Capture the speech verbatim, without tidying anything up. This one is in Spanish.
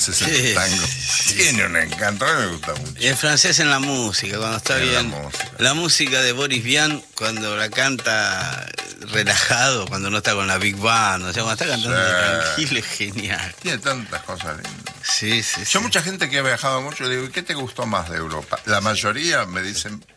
francés el Sí, tango. sí, Tiene un encanto, a mí me gusta mucho. Y el francés en la música, cuando está En la bien. música. La música de Boris Vian, cuando la canta relajado, cuando no está con la Big Band, o sea, cuando está cantando Sí. tranquilo, es genial. Tiene tantas cosas lindas. Sí, sí, Yo sí. mucha gente que ha viajado mucho, le digo, ¿y qué te gustó más de Europa? La mayoría me dicen